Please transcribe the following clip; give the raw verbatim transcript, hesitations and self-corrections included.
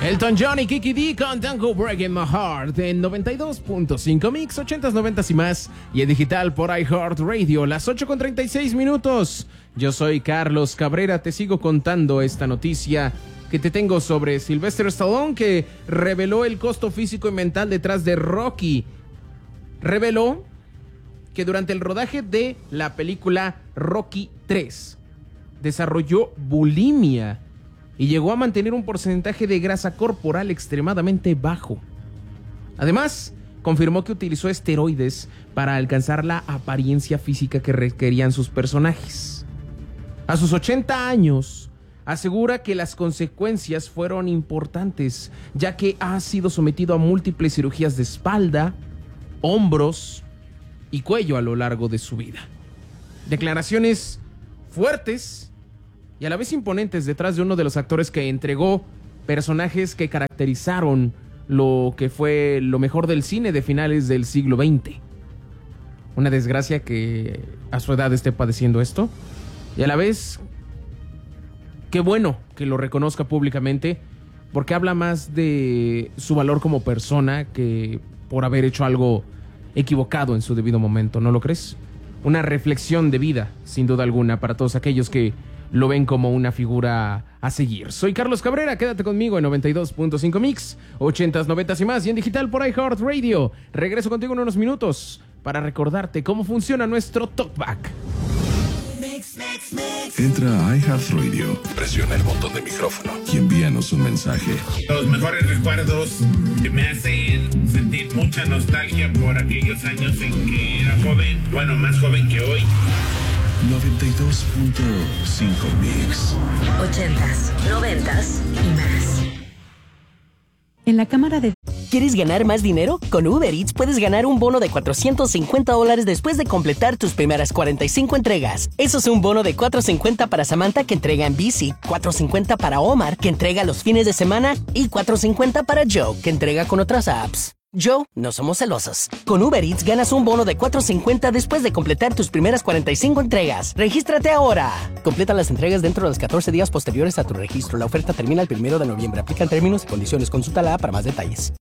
Elton John y Kiki D con Don't Go Breaking My Heart en noventa y dos punto cinco Mix, ochentas, noventas y más, y en digital por iHeartRadio, las ocho con treinta y seis minutos. Yo soy Carlos Cabrera, te sigo contando esta noticia que te tengo sobre Sylvester Stallone, que reveló el costo físico y mental detrás de Rocky. Reveló que durante el rodaje de la película Rocky tres desarrolló bulimia y llegó a mantener un porcentaje de grasa corporal extremadamente bajo. Además, confirmó que utilizó esteroides para alcanzar la apariencia física que requerían sus personajes. A sus ochenta años, asegura que las consecuencias fueron importantes, ya que ha sido sometido a múltiples cirugías de espalda, hombros y cuello a lo largo de su vida. Declaraciones fuertes y a la vez imponentes detrás de uno de los actores que entregó personajes que caracterizaron lo que fue lo mejor del cine de finales del siglo veinte. Una desgracia que a su edad esté padeciendo esto, y a la vez qué bueno que lo reconozca públicamente, porque habla más de su valor como persona que por haber hecho algo equivocado en su debido momento, ¿no lo crees? Una reflexión de vida, sin duda alguna, para todos aquellos que lo ven como una figura a seguir. Soy Carlos Cabrera, quédate conmigo en noventa y dos punto cinco Mix, ochentas, noventas y más, y en digital por iHeartRadio. Regreso contigo en unos minutos para recordarte cómo funciona nuestro Talkback. Entra a iHeartRadio, presiona el botón de micrófono y envíanos un mensaje. Los mejores recuerdos que me hacen sentir mucha nostalgia por aquellos años en que era joven, bueno, más joven que hoy. noventa y dos punto cinco Mix. Ochentas, noventas y más. En la cámara de... ¿Quieres ganar más dinero? Con Uber Eats puedes ganar un bono de cuatrocientos cincuenta dólares después de completar tus primeras cuarenta y cinco entregas. Eso es un bono de cuatrocientos cincuenta para Samantha, que entrega en bici, cuatrocientos cincuenta para Omar, que entrega los fines de semana, y cuatrocientos cincuenta para Joe, que entrega con otras apps. Joe, no somos celosos. Con Uber Eats ganas un bono de cuatrocientos cincuenta después de completar tus primeras cuarenta y cinco entregas. ¡Regístrate ahora! Completa las entregas dentro de los catorce días posteriores a tu registro. La oferta termina el primero de noviembre. Aplican términos y condiciones. Consulta la app para más detalles.